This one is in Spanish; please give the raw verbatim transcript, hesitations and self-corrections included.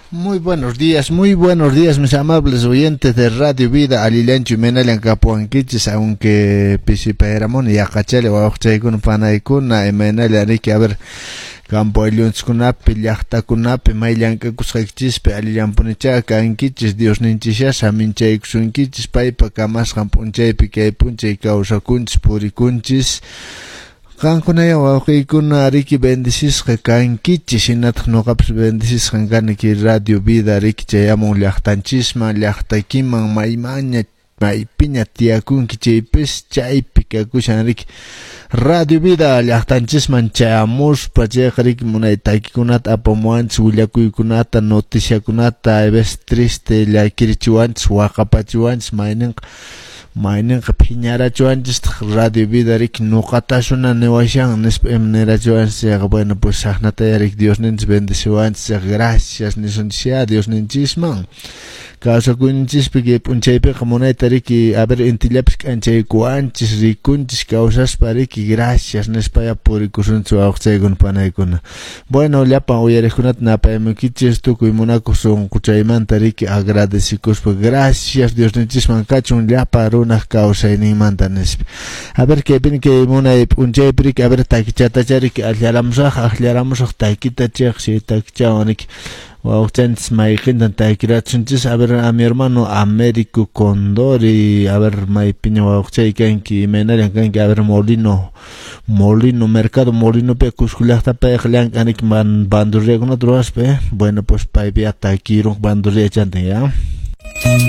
Muy buenos días, muy buenos días, mis amables oyentes de Radio Vida, Alilancho y Menalian Capuanquichis, aunque Pisiperamon y Acachele, Wauchaikun, Panaikuna, y Menalian, que a ver, Campo Elionskunapi, Yachtakunapi, Mailanka Kusakchispe, Alilan Punichaca, Anquichis, Dios Ninchishas, Aminchaiksunquichis, Paipa, Camas, Campunchaipi, Kaipunche, Causakunchis, Purikunchis. Kankuna wawqiykuna riki bendisisqa kankichis hinataq nuqapas bendisisqa kanki Radio Vida riki chayamun llaqtanchisman llaqtaykiman maymaña maypiña tiyakunki chaypis chaypi kakushan riki Radio Vida llaqtanchisman chayamuspa chayqa riki munay taykikunata apamuwanchis willakuykunata noticiakunata a veces triste llaykirichiwanchis waqapachiwanchis mayninqa Mainenqa phiñarachuanchis Radio Vida rik nuqatashuna niwashan nispenerachuanchis bueno pues sahnata rik Dios ninchis bendeciwanchis gracias nisunchis Dios ninchisman kawsakunchis piki punchaypiqa munayta riki a ver intillapis k'anchaykuwanchis rikunchis kawsaspa riki gracias nispaya purikusunchis wawqchaykuna panaykuna bueno llapan uyariqkunata napaymukichis tukuy munakuq sunquchaymanta riki agradecikuspa gracias Dios ninchisman kachun llapa runaq kawsayninmanta nispi a ver kaypin kay munay punchaypi riki a ver takichatacha riki allaramusaq allaramusaq taykita chiqsi takichawan riki Wauchanchis mayqintan taykirachunchis a ver a mi hermano Américo Condori a ver maypiña wauchaykanki imaynallan kanki a ver Molino Molino Mercado Molino pe kuskullaqta payqllan kanik man bandurriakunata ruwaspa bueno pues paypi taykirun bandurria chantin ya